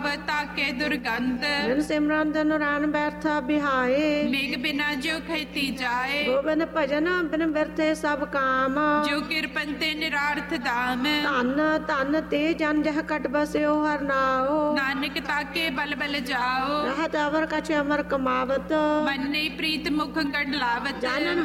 ਆਵਤ ਤਾਕੇ ਦੁਰਗੰਧ। ਬਿਨ ਸਿਮਰਨ ਦਿਨ ਰਾਨ ਬੈਠਾ ਬਿਹਾਏ, ਮੇਘ ਬਿਨਾ ਜਿਉ ਖੇਤੀ ਜਾਏ। ਗੋਬਿੰਦ ਭਜਨ ਬਿਨ ਬਿਰਥੇ ਸਭ ਕਾਮ, ਜੋ ਕਿਰਪਨ ਤੇ ਨਿਰਾਰਥ ਦਾਮ। ਧਨ ਧਨ ਤੇ ਜਨ ਜਹ ਕਟ ਬਸਿਓ ਹਰ ਨਾਉ, ਨਾਨਕ ਤਾਕੇ ਬਲ ਬਲ ਜਾਓ। ਰਹਤ ਅਵਰ ਕਛ ਅਮਰ ਕਮਾਵਤ, ਮਨ ਨਹੀਂ ਪ੍ਰੀਤ ਮੁਖ ਗੰਢ ਲਾਵਤ। ਜਾਨਨ